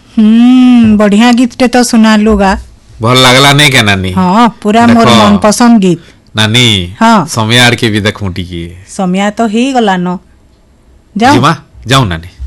बढ़िया गीत टे तो सुनालु गा। भल लागला नहीं क्या नानी? हाँ पूरा मोर मन पसंद गीत नानी। हाँ समय आड़ के भी देखूं टिकी समय तो ही गला न जाऊ जाऊ नानी।